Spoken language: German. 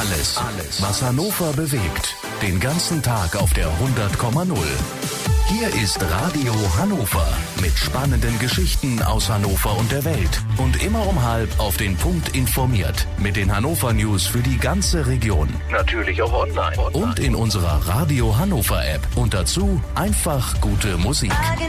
Alles, was Hannover bewegt. Den ganzen Tag auf der 100,0. Hier ist Radio Hannover mit spannenden Geschichten aus Hannover und der Welt. Und immer um 12:30 auf den Punkt informiert. Mit den Hannover News für die ganze Region. Natürlich auch online. Und in unserer Radio Hannover App. Und dazu einfach gute Musik.